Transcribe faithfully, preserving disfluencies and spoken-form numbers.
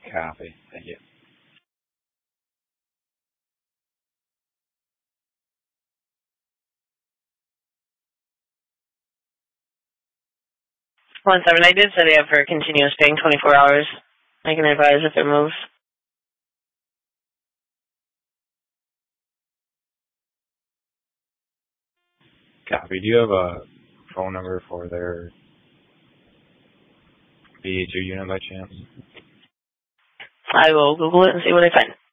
Copy. Thank you. One seven, I did set it up for continuous ping twenty-four hours. I can advise if it moves. Copy. Do you have a phone number for their B H U unit by chance? I will Google it and see what I find.